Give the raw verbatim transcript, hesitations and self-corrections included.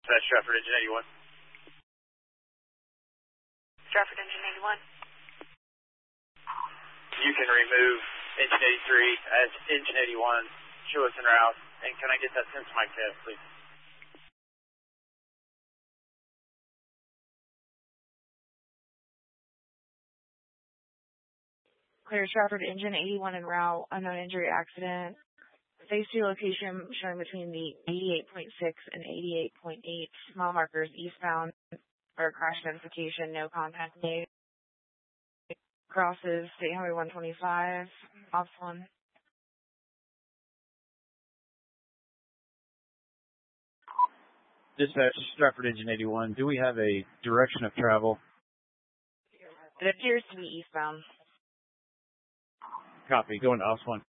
Dispatch, Stratford Engine eighty-one. Stratford Engine eighty-one. You can remove Engine eighty-three as Engine eighty-one. Show us en route. And can I get that sense mic test, please? Clear Stratford Engine eighty-one en route. Unknown injury accident. Phase two location showing between the eighty-eight point six and eighty-eight point eight mile markers eastbound for crash identification. No contact made. Crosses State Highway one twenty-five. Off one. Dispatch, Stratford Engine eighty-one. Do we have a direction of travel? It appears to be eastbound. Copy. Going to off one.